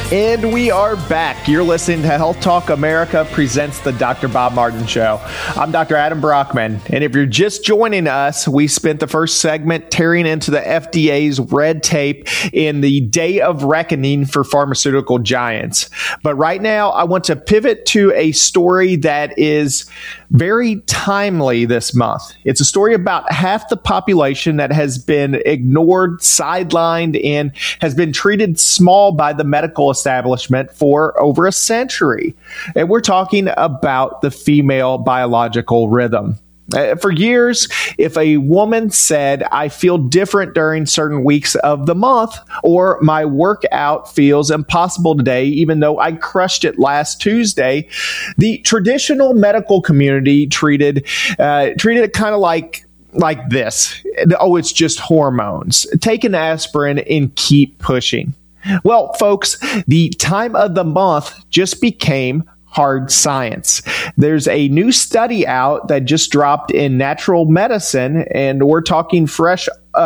And we are back. You're listening to Health Talk America presents the Dr. Bob Martin Show. I'm Dr. Adam Brockman. And if you're just joining us, we spent the first segment tearing into the FDA's red tape in the day of reckoning for pharmaceutical giants. But right now, I want to pivot to a story that is very timely this month. It's a story about half the population that has been ignored, sidelined, and has been treated small by the medical establishment for over a century. And we're talking about the female biological rhythm. For years, if a woman said, I feel different during certain weeks of the month, or my workout feels impossible today, even though I crushed it last Tuesday, the traditional medical community treated it kind of like this. Oh, it's just hormones. Take an aspirin and keep pushing. Well, folks, the time of the month just became hard science. There's a new study out that just dropped in Natural Medicine, and we're talking fresh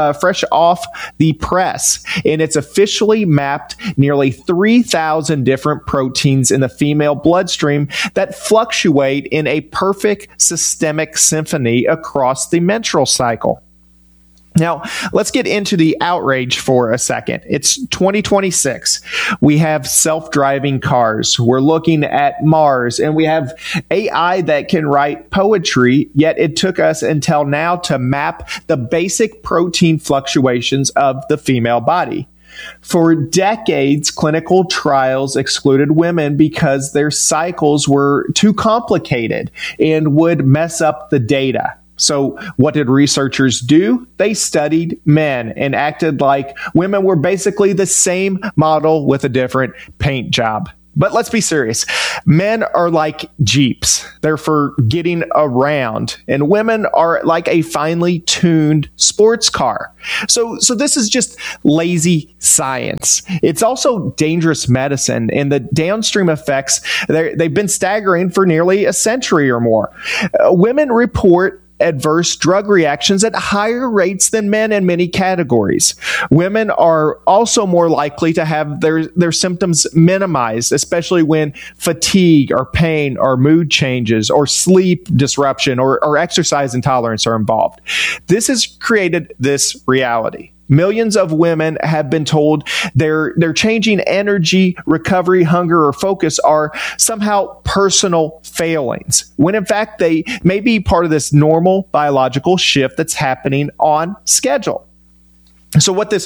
off the press. And it's officially mapped nearly 3,000 different proteins in the female bloodstream that fluctuate in a perfect systemic symphony across the menstrual cycle. Now, let's get into the outrage for a second. It's 2026. We have self-driving cars. We're looking at Mars, and we have AI that can write poetry, yet it took us until now to map the basic protein fluctuations of the female body. For decades, clinical trials excluded women because their cycles were too complicated and would mess up the data. So what did researchers do? They studied men and acted like women were basically the same model with a different paint job. But let's be serious. Men are like Jeeps. They're for getting around. And women are like a finely tuned sports car. So this is just lazy science. It's also dangerous medicine. And the downstream effects, they've been staggering for nearly a century or more. Women report adverse drug reactions at higher rates than men in many categories. Women are also more likely to have their symptoms minimized, especially when fatigue or pain or mood changes or sleep disruption or exercise intolerance are involved. This has created this reality. Millions of women have been told their changing energy, recovery, hunger, or focus are somehow personal failings, when in fact they may be part of this normal biological shift that's happening on schedule. So what this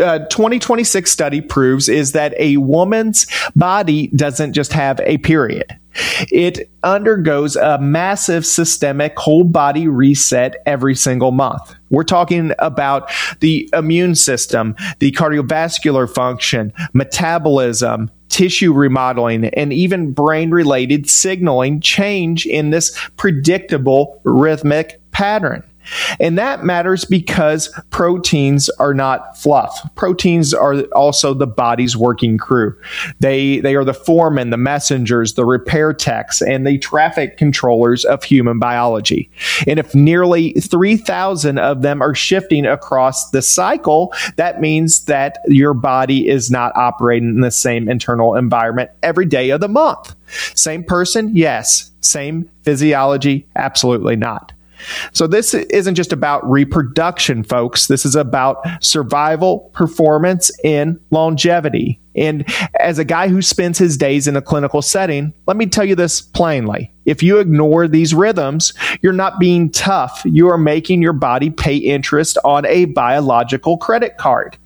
2026 study proves is that a woman's body doesn't just have a period. It undergoes a massive systemic whole body reset every single month. We're talking about the immune system, the cardiovascular function, metabolism, tissue remodeling, and even brain-related signaling change in this predictable rhythmic pattern. And that matters because proteins are not fluff. Proteins are also the body's working crew. They are the foremen, the messengers, the repair techs, and the traffic controllers of human biology. And if nearly 3,000 of them are shifting across the cycle, that means that your body is not operating in the same internal environment every day of the month. Same person? Yes. Same physiology? Absolutely not. So this isn't just about reproduction, folks. This is about survival, performance, and longevity. And as a guy who spends his days in a clinical setting, let me tell you this plainly. If you ignore these rhythms, you're not being tough. You are making your body pay interest on a biological credit card.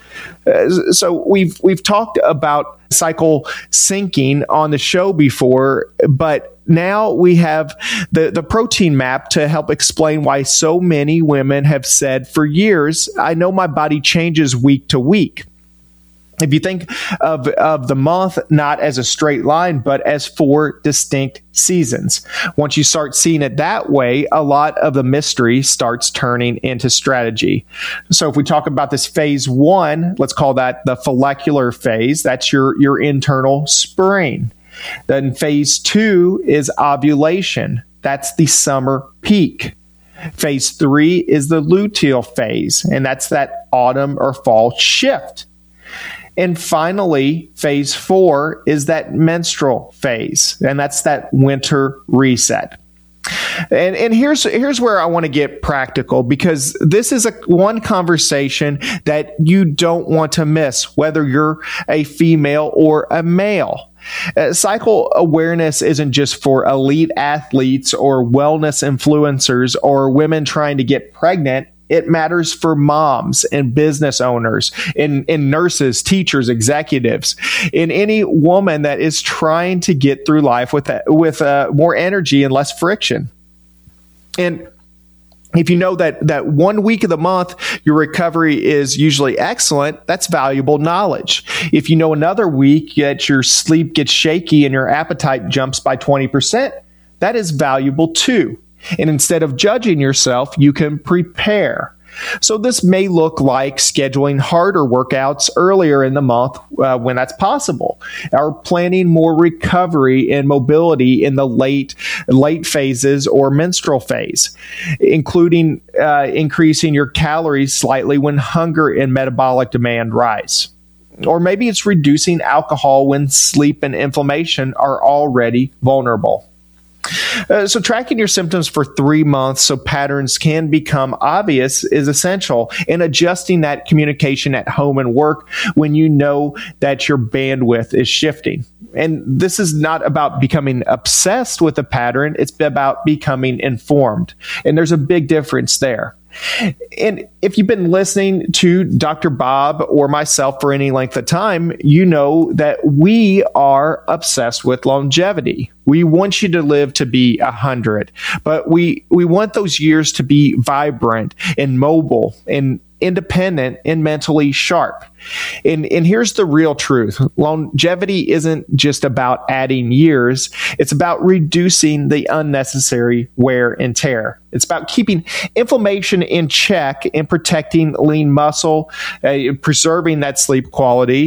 So we've talked about cycle syncing on the show before, but now we have the protein map to help explain why so many women have said for years, I know my body changes week to week. If you think of the month not as a straight line, but as 4 distinct seasons, once you start seeing it that way, a lot of the mystery starts turning into strategy. So if we talk about this phase 1, let's call that the follicular phase. That's your internal spring. Then phase 2 is ovulation. That's the summer peak. Phase 3 is the luteal phase, and that's that autumn or fall shift. And finally, phase 4 is that menstrual phase, and that's that winter reset. And here's where I want to get practical, because this is one conversation that you don't want to miss, whether you're a female or a male. Cycle awareness isn't just for elite athletes or wellness influencers or women trying to get pregnant. It matters for moms and business owners, and nurses, teachers, executives, in any woman that is trying to get through life with more energy and less friction. And if you know that 1 week of the month, your recovery is usually excellent, that's valuable knowledge. If you know another week that your sleep gets shaky and your appetite jumps by 20%, that is valuable too. And instead of judging yourself, you can prepare. So this may look like scheduling harder workouts earlier in the month when that's possible, or planning more recovery and mobility in the late phases or menstrual phase, including increasing your calories slightly when hunger and metabolic demand rise. Or maybe it's reducing alcohol when sleep and inflammation are already vulnerable. So tracking your symptoms for 3 months so patterns can become obvious is essential, and adjusting that communication at home and work when you know that your bandwidth is shifting. And this is not about becoming obsessed with a pattern, it's about becoming informed. And there's a big difference there. And if you've been listening to Dr. Bob or myself for any length of time, you know that we are obsessed with longevity. We want you to live to be 100, but we want those years to be vibrant and mobile and independent and mentally sharp. And here's the real truth. Longevity isn't just about adding years. It's about reducing the unnecessary wear and tear. It's about keeping inflammation in check and protecting lean muscle, preserving that sleep quality,